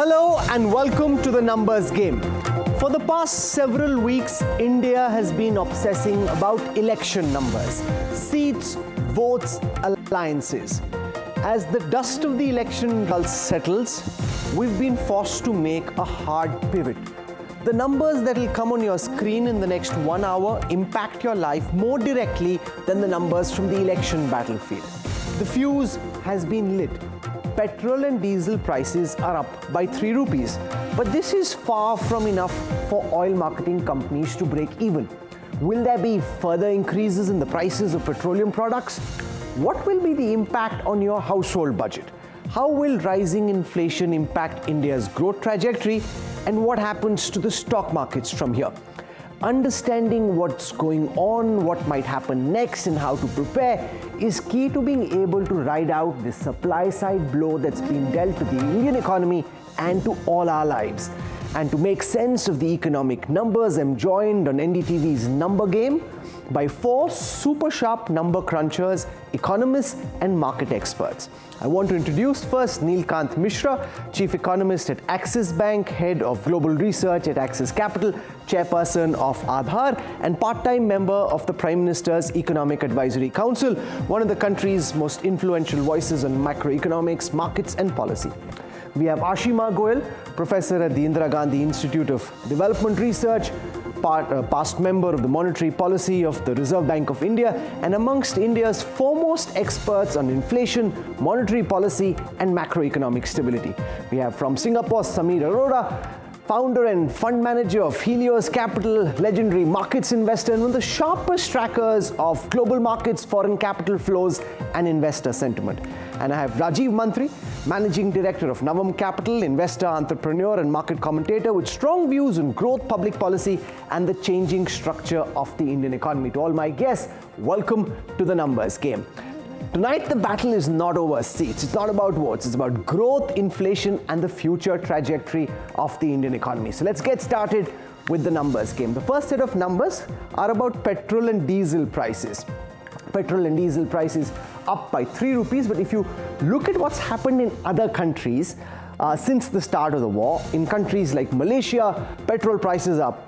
Hello and welcome to the numbers game. For the past several weeks, India has been obsessing about election numbers, seats, votes, alliances. As the dust of the election results settles, we've been forced to make a hard pivot. The numbers that will come on your screen in the next 1 hour impact your life more directly than the numbers from the election battlefield. The fuse has been lit. Petrol and diesel prices are up by 3 rupees. But this is far from enough for oil marketing companies to break even. Will there be further increases in the prices of petroleum products? What will be the impact on your household budget? How will rising inflation impact India's growth trajectory? And what happens to the stock markets from here? Understanding what's going on, what might happen next, and how to prepare is key to being able to ride out this supply-side blow that's been dealt to the Indian economy and to all our lives. And to make sense of the economic numbers, I'm joined on NDTV's Number Game by 4 super sharp number crunchers, economists and market experts. I want to introduce first Neelkant Mishra, Chief Economist at Axis Bank, Head of Global Research at Axis Capital, Chairperson of Aadhaar and part-time member of the Prime Minister's Economic Advisory Council, one of the country's most influential voices on macroeconomics, markets and policy. We have Ashima Goyal, Professor at the Indira Gandhi Institute of Development Research, past member of the Monetary Policy of the Reserve Bank of India and amongst India's foremost experts on inflation, monetary policy and macroeconomic stability. We have from Singapore, Samir Arora, founder and fund manager of Helios Capital, legendary markets investor and one of the sharpest trackers of global markets, foreign capital flows and investor sentiment. And I have Rajiv Mantri, Managing Director of Navam Capital, investor, entrepreneur and market commentator with strong views on growth, public policy and the changing structure of the Indian economy. To all my guests, welcome to the numbers game. Tonight, the battle is not over seats. It's not about votes. It's about growth, inflation, and the future trajectory of the Indian economy. So let's get started with the numbers game. The first set of numbers are about petrol and diesel prices. Petrol and diesel prices up by 3 rupees. But if you look at what's happened in other countries since the start of the war, in countries like Malaysia, petrol prices are